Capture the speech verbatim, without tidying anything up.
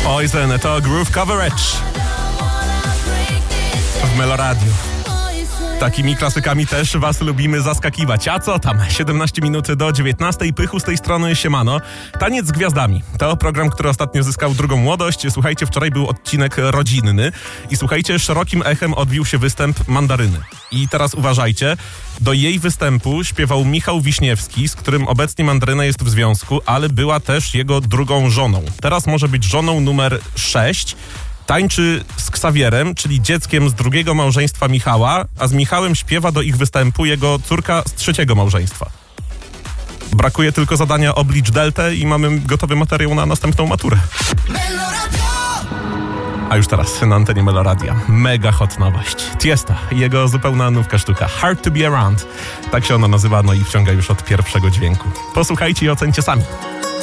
Poison to Groove Coverage w Meloradiu. Takimi klasykami też was lubimy zaskakiwać. A co tam? siedemnaście minut do dziewiętnastej. Pychu z tej strony, siemano. Taniec z gwiazdami. To program, który ostatnio zyskał drugą młodość. Słuchajcie, wczoraj był odcinek rodzinny. I słuchajcie, szerokim echem odbił się występ Mandaryny. I teraz uważajcie, do jej występu śpiewał Michał Wiśniewski, z którym obecnie Mandaryna jest w związku, ale była też jego drugą żoną. Teraz może być żoną numer sześć. Tańczy z Ksawierem, czyli dzieckiem z drugiego małżeństwa Michała, a z Michałem śpiewa do ich występu jego córka z trzeciego małżeństwa. Brakuje tylko zadania oblicz deltę i mamy gotowy materiał na następną maturę. A już teraz na antenie Meloradia. Mega hot nowość. Tiësto, jego zupełna nówka sztuka. Hard to be around. Tak się ona nazywa, no i wciąga już od pierwszego dźwięku. Posłuchajcie i ocencie sami.